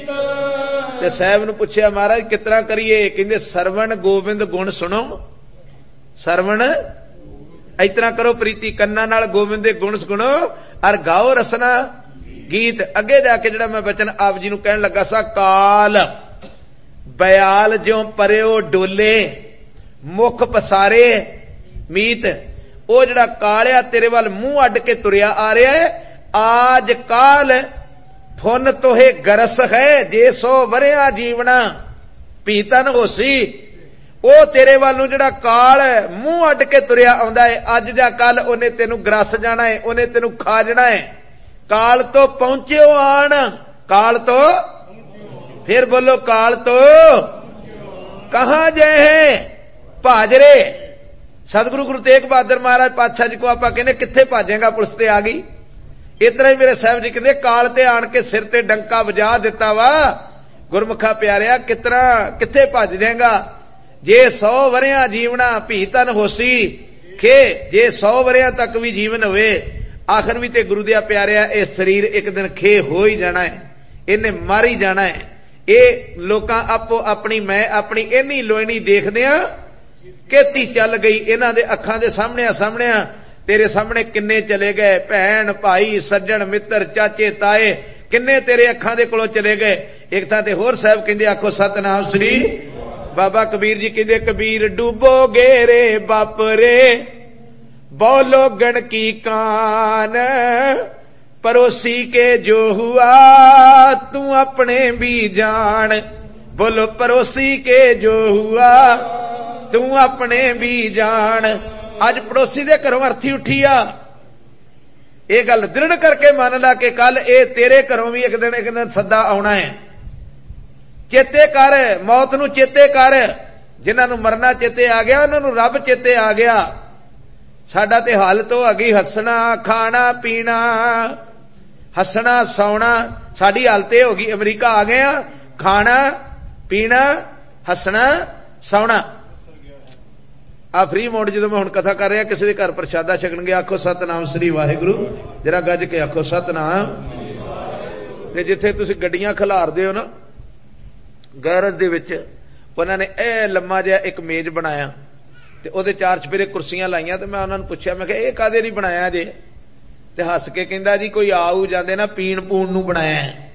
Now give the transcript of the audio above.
ते साहब नूं पुछया महाराज कितना करिए? कहंदे सरवण गोबिंद गुण सुनो। सरवण इतना करो प्रीति कन्ना नाल गोबिंद दे गुण सुनो और गाओ रसना गीत। अगे जाके जिहड़ा मैं बचन आप जी नूं कहण लगा सा, काल बयाल ज्यों परयो डोले मुख पसारे मीत। ओ जिहड़ा कालिया तेरे वाल मूंह अड के तुरिया आ रहा है, आज काल फुन तोहे गरस है जे 100 वरिया जीवना पीतन होसी। ओ तेरे वालों जिहड़ा काल मूंह अड के तुरिया आउंदा है, अज जां कल ओने तेनू ग्रस जाना है, ओने तेनू खा जाना है। काल तो पहुंचे आन, काल तो फिर बोलो काल तो कहां जाए है भाजरे। सतगुरु गुरु तेग बहादुर महाराज पातशाह जी को आप कहने किथे भाजेगा, पुलिस ते आ गई। इतना ही मेरे साहब जी कहते काल ते आन के सिर ते डंका वजा दिता वा। गुरमुखा प्यारिया कितना किथे भज देगा? जे 100 वरिया जीवना भीतन होसी खे, जे 100 वरिया तक भी जीवन होवे आखिर भी ते गुरु दिया प्यारिया ये शरीर एक दिन खे हो ही जाना है, इन्हें मार ही जाना है। ये लोग आपो अपनी मैं अपनी इन्नी लोईनी देखदे आ कि चल गई इन्हां दे अखां दे सामने तेरे सामने किन्ने चले गए, भैन भाई सज्जन मित्र चाचे ताए किन्ने तेरे अखां दे कोलों चले गए। एक थां ते होर साहब कहंदे आखो सतनाम श्री बाबा कबीर जी कहंदे कबीर डूबोगे रे बाप रे बोलो गण की कान, पड़ोसी के जो हुआ तू अपने भी जान। बोलो पड़ोसी के जो हुआ तू अपने भी जान। अज पड़ोसी दे घरों अर्थी उठी आ, ये गल दृढ़ करके मान ला कि कल ए तेरे घरों भी एक दिन सदा आना है। चेते कर मौत नूं, चेते कर जिन्हां नूं मरना चेते आ गया उन्हां नूं रब चेते आ गया। साडा ते हालत हो गई हसना खाना पीना, हसना सौना, साडी हालत हो गई अमरीका आ गए खाना पीना हसना सौना। आ फ्री मोड जो मैं हुण कथा कर रहा किसी के घर प्रशादा छकन गया आखो सतनाम श्री वाहिगुरु, जरा गज के आखो सतनाम। ते जिथे तुसीं गड्डियां खिलारदे हो ना गैरज दे विच, उन्होंने ए लम्मा जिहा एक मेज बनाया ते ओदे 4 चफेरे कुर्सियां लाइयां। ते मैं उन्हां नूं पुछया मैं कहा कादे नहीं बनाया जे? ते हस के कहंदा जी कोई आऊ जांदे ना पीण पूण नूं बनाया है।